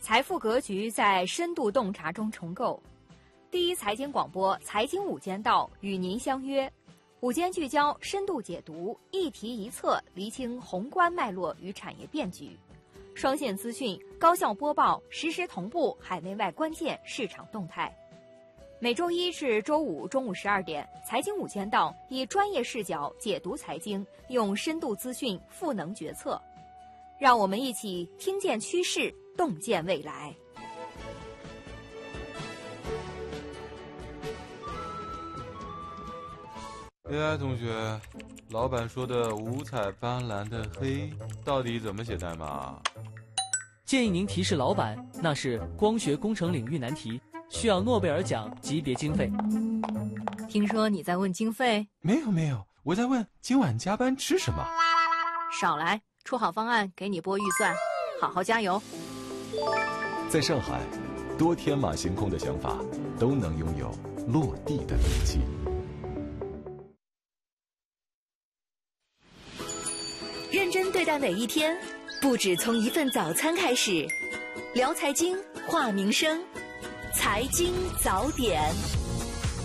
财富格局在深度洞察中重构。第一财经广播财经午间道与您相约，午间聚焦，深度解读，一题一策，厘清宏观脉络与产业变局。双线资讯，高效播报，实时同步海内外关键市场动态。每周一至周五中午12点，财经午间道以专业视角解读财经，用深度资讯赋能决策。让我们一起听见趋势，洞见未来。 AI 同学，老板说的五彩斑斓的黑到底怎么写代码？ 建议您提示老板，那是光学工程领域难题，需要诺贝尔奖级别经费。 听说你在问经费？ 没有，我在问今晚加班吃什么。 少来，出好方案给你拨预算，好好加油。 在上海，多天马行空的想法都能拥有落地的勇气。 认真对待每一天，不止从一份早餐开始。聊财经，话民生，财经早点。